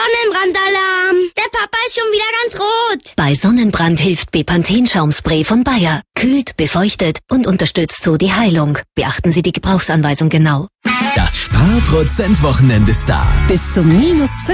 Sonnenbrandalarm. Der Papa ist schon wieder ganz rot. Bei Sonnenbrand hilft Bepanthen-Schaumspray von Bayer. Kühlt, befeuchtet und unterstützt so die Heilung. Beachten Sie die Gebrauchsanweisung genau. Das Sparprozent-Wochenende ist da. Bis zum